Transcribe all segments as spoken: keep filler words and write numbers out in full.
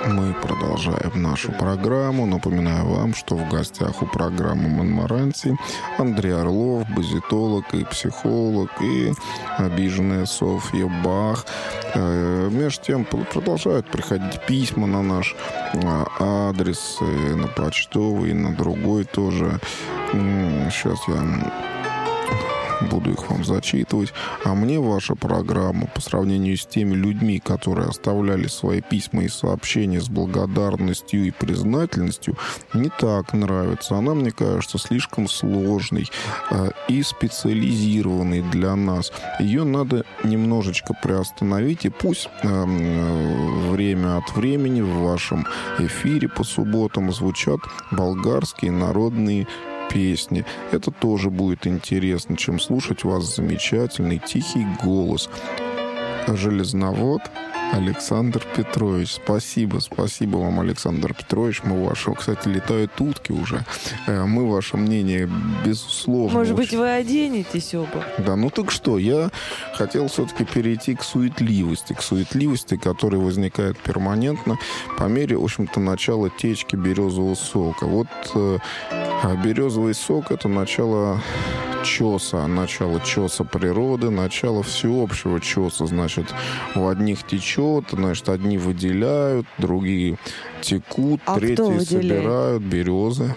Мы продолжаем нашу программу. Напоминаю вам, что в гостях у программы «Монмаранси» Андрей Орлов, базитолог и психолог, и обиженная Софья Бах. Между тем продолжают приходить письма на наш адрес, и на почтовый, и на другой тоже. Сейчас я буду их вам зачитывать. А мне ваша программа, по сравнению с теми людьми, которые оставляли свои письма и сообщения с благодарностью и признательностью, не так нравится. Она, мне кажется, слишком сложной э, и специализированной для нас. Ее надо немножечко приостановить, и пусть э, время от времени в вашем эфире по субботам звучат болгарские народные песни. Это тоже будет интересно, чем слушать вас замечательный тихий голос. Железновод Александр Петрович. Спасибо, спасибо вам, Александр Петрович. Мы вашего, кстати, летают утки уже. Мы ваше мнение, безусловно. Может быть, вы оденетесь оба? Да, ну так что, я хотел все-таки перейти к суетливости, к суетливости, которая возникает перманентно по мере, в общем-то, начала течки березового сока. Вот э, березовый сок — это начало чеса, начало чеса природы, начало всеобщего чеса. Значит, у одних течет, значит, одни выделяют, другие текут, а третьи собирают, березы.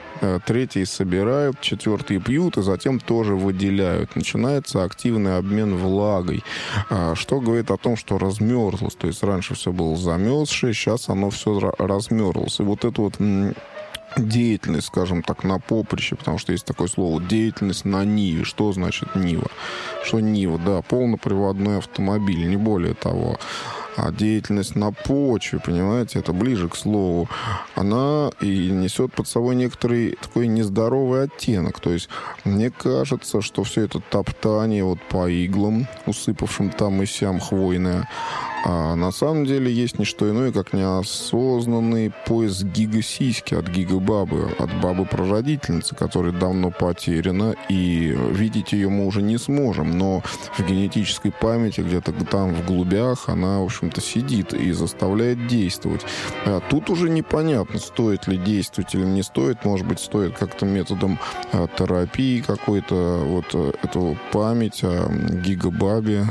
Третьи собирают, четвертые пьют, и затем тоже выделяют. Начинается активный обмен влагой, что говорит о том, что размерзлось. То есть раньше все было замерзшее, сейчас оно все размерзлось. И вот это вот деятельность, скажем так, на поприще, потому что есть такое слово деятельность на Ниве. Что значит Нива? Что Нива? Да, полноприводной автомобиль, не более того. А деятельность на почве, понимаете, это ближе к слову, она и несет под собой некоторый такой нездоровый оттенок. То есть мне кажется, что все это топтание вот по иглам, усыпавшим там и сям хвойное, а на самом деле есть не что иное, как неосознанный поиск гигасиськи от гигабабы, от бабы-прародительницы, которая давно потеряна, и видеть ее мы уже не сможем, но в генетической памяти где-то там в глубях она, в общем-то, сидит и заставляет действовать. А тут уже непонятно, стоит ли действовать или не стоит. Может быть, стоит как-то методом а, терапии какой-то вот эту память о гигабабе,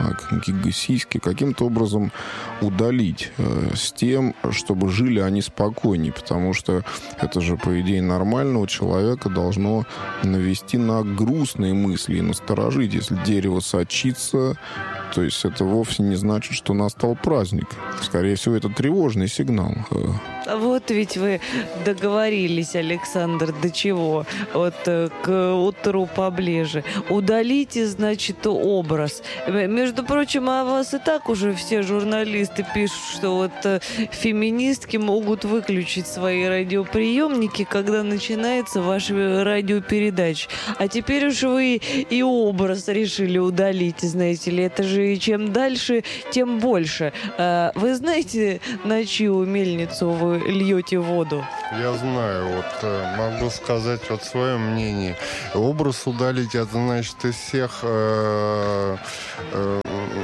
гигасиськи каким-то образом удалить э, с тем, чтобы жили они спокойнее, потому что это же, по идее, нормального человека должно навести на грустные мысли и насторожить. Если дерево сочится, то есть это вовсе не значит, что настал праздник. Скорее всего, это тревожный сигнал. Вот ведь вы договорились, Александр, до чего? Вот к утру поближе. Удалите, значит, образ. Между прочим, о вас и так уже все журналисты пишут, что вот феминистки могут выключить свои радиоприемники, когда начинается ваша радиопередача. А теперь уж вы и образ решили удалить, знаете ли. Это же чем дальше, тем больше. Вы знаете, на чью мельницу вы льете воду? Я знаю, вот могу сказать вот свое мнение. Образ удалить, это значит из всех э, э,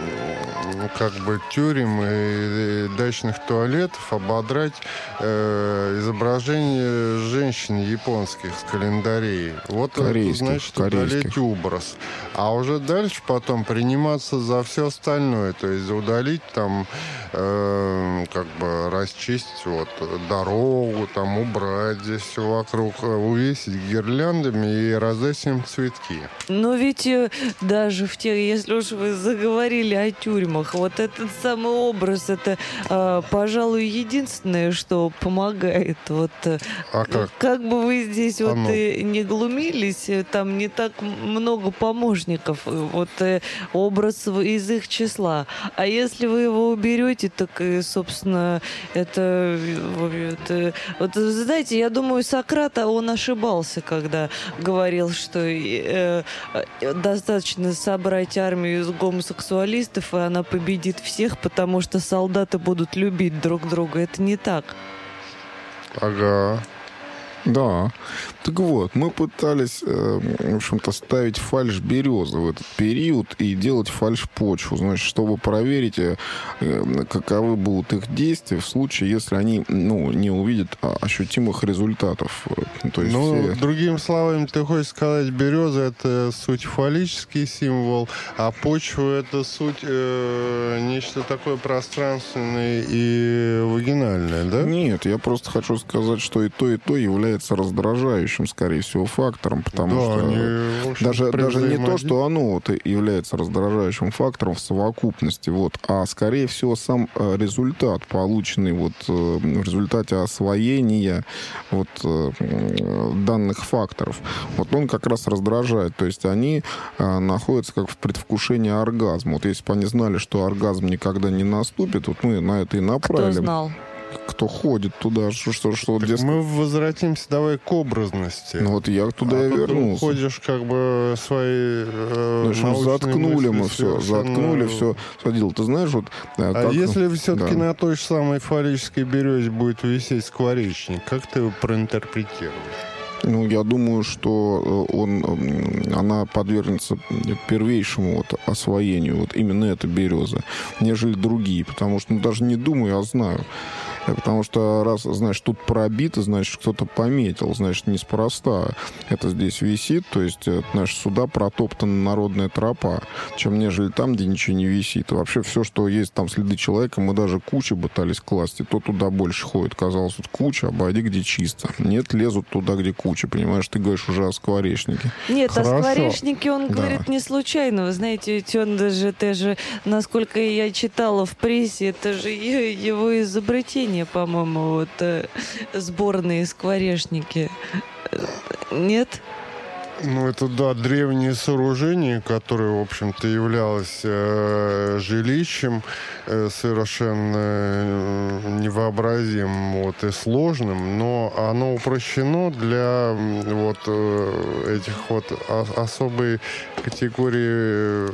как бы тюрем и дачных туалетов ободрать э, изображение женщин японских с календарей. Вот это значит удалить образ. А уже дальше потом приниматься за все остальное. То есть удалить там, э, как бы расчистить вот дорогу, там убрать здесь все вокруг, увесить гирляндами и раздать им цветки. Но ведь даже в тех, если уж вы заговорили о тюрьмах, вот этот самый образ, это, э, пожалуй, единственное, что помогает. Вот, а как? Как бы вы здесь а вот ну. не глумились, там не так много помощников. Вот э, образ из их числа. А если вы его уберете, так, собственно, это, это... Вот, знаете, я думаю, Сократ, он ошибался, когда говорил, что э, достаточно собрать армию из гомосексуалистов, и она победит всех, потому что солдаты будут любить друг друга. Это не так. Ага. Да. Так вот, мы пытались, в общем-то, ставить фальш-березы в этот период и делать фальш-почву, значит, чтобы проверить, каковы будут их действия в случае, если они, ну, не увидят ощутимых результатов. То есть ну, все... другими словами, ты хочешь сказать, береза — это суть фаллический символ, а почва — это суть э, нечто такое пространственное и вагинальное, да? Нет, я просто хочу сказать, что и то, и то является раздражающим, скорее всего, фактором, потому да, что они, даже, даже не то, что оно вот является раздражающим фактором в совокупности, вот, а скорее всего сам результат, полученный вот в результате освоения вот данных факторов, вот он как раз раздражает, то есть они находятся как в предвкушении оргазма. Вот если бы они знали, что оргазм никогда не наступит, вот мы на это и направили. Кто знал? Кто ходит туда, что, что, что так дескать... мы возвратимся давай к образности. Ну вот я туда а и вернулся. Ходишь как бы свои э, ну, заткнули мы все, совершенно... заткнули все, садил. Ты знаешь, вот... А как... если все-таки да. на той же самой фаллической березе будет висеть скворечник, как ты его проинтерпретируешь? Ну, я думаю, что он, она подвергнется первейшему вот освоению, вот именно эта береза, нежели другие, потому что, ну, даже не думаю, а знаю. Потому что раз, значит, тут пробито, значит, кто-то пометил, значит, неспроста это здесь висит, то есть, значит, сюда протоптана народная тропа, чем нежели там, где ничего не висит. И вообще все, что есть там следы человека, мы даже кучи пытались класть, и то туда больше ходит. Казалось, вот куча, обойди, где чисто. Нет, лезут туда, где куча, понимаешь, ты говоришь уже о скворечнике. Нет, Хорошо. О скворечнике он да. говорит не случайно. Вы знаете, ведь он даже, это же, насколько я читала в прессе, это же его изобретение, по-моему, вот э, сборные скворечники. Нет? Ну, это, да, древнее сооружение, которое, в общем-то, являлось э, жилищем э, совершенно э, невообразимым вот, и сложным, но оно упрощено для вот э, этих вот о- особой категории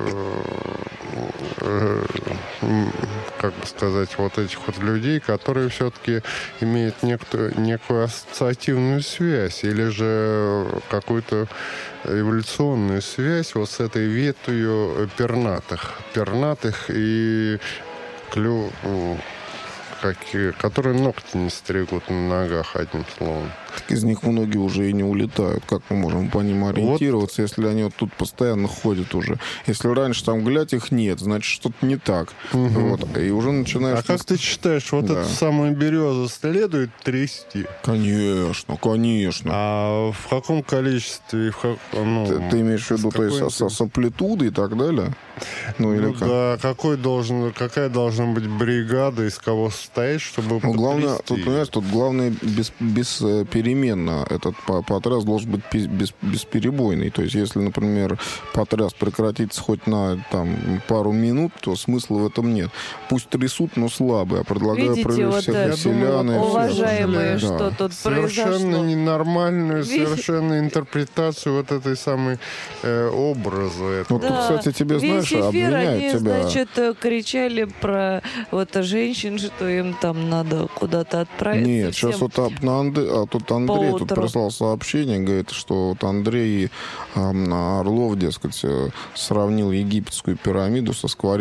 э, э, как бы сказать, вот этих вот людей, которые все-таки имеют некую, некую ассоциативную связь или же какую-то эволюционную связь вот с этой ветвью пернатых. Пернатых и клю... Какие, которые ногти не стригут на ногах, одним словом. Так из них многие уже и не улетают. Как мы можем по ним ориентироваться, вот. Если они вот тут постоянно ходят уже? Если раньше там, глядь, их нет, значит, что-то не так. Угу. Вот. И уже начинаешь... А как ты считаешь, вот да. эту самую березу следует трясти? Конечно, конечно. А в каком количестве? В как... ну, ты, ты имеешь в виду, то есть, с, с амплитудой и так далее? Ну, ну или как? Да, какой должен, какая должна быть бригада, из кого состоит, чтобы ну, главное, тут, понимаешь, тут главное без, без переменно. Этот потряс должен быть без, бесперебойный. То есть, если, например, потряс прекратится хоть на там, пару минут, то смысла в этом нет. Пусть трясут, но слабые. Я предлагаю Видите, привлечь вот, всех да, селян. уважаемые, да. что тут совершенно произошло. Ненормальную, Видите? совершенно интерпретацию вот этой самой э, образа. Вот да. тут, кстати, тебе, Весь знаешь, эфир обвиняют они, тебя. значит, кричали про вот женщин, что им там надо куда-то отправиться. Нет, сейчас вот а, на Анд... а, тут Андрей тут прислал сообщение, говорит, что вот Андрей а, Орлов, дескать, сравнил египетскую пирамиду со скворечником.